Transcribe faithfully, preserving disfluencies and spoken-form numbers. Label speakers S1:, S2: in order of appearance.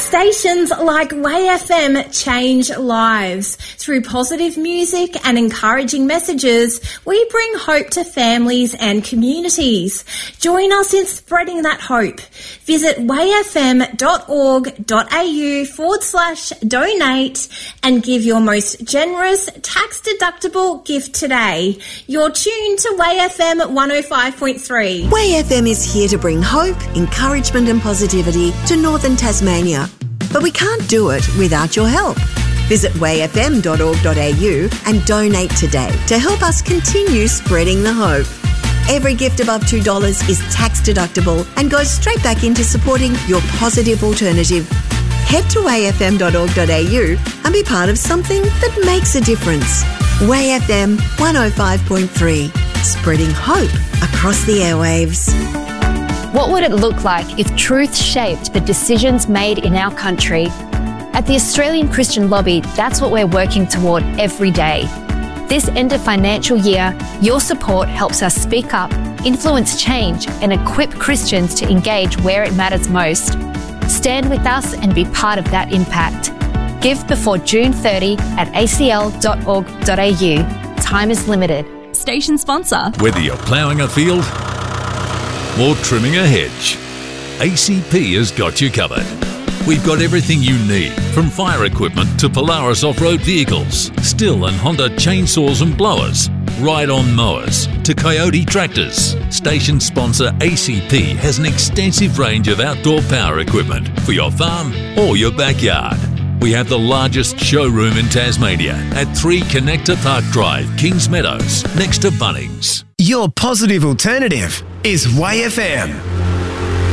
S1: Stations like Way F M change lives. Through positive music and encouraging messages, we bring hope to families and communities. Join us in spreading that hope. Visit wayfm.org.au forward slash donate and give your most generous tax-deductible gift today. You're tuned to Way F M one oh five point three.
S2: Way F M is here to bring hope, encouragement and positivity to northern Tasmania. But we can't do it without your help. Visit way f m dot org dot a u and donate today to help us continue spreading the hope. Every gift above two dollars is tax deductible and goes straight back into supporting your positive alternative. Head to way f m dot org dot a u and be part of something that makes a difference. Way F M one oh five point three, spreading hope across the airwaves.
S3: What would it look like if truth shaped the decisions made in our country? At the Australian Christian Lobby, that's what we're working toward every day. This end of financial year, your support helps us speak up, influence change, and equip Christians to engage where it matters most. Stand with us and be part of that impact. Give before June thirtieth at a c l dot org dot a u. Time is limited.
S4: Station sponsor.
S5: Whether you're ploughing a field or trimming a hedge, A C P has got you covered. We've got everything you need, from fire equipment to Polaris off-road vehicles, Stihl and Honda chainsaws and blowers, ride-on mowers to Coyote tractors. Station sponsor A C P has an extensive range of outdoor power equipment for your farm or your backyard. We have the largest showroom in Tasmania at three Connector Park Drive, Kings Meadows, next to Bunnings.
S6: Your positive alternative is Way F M.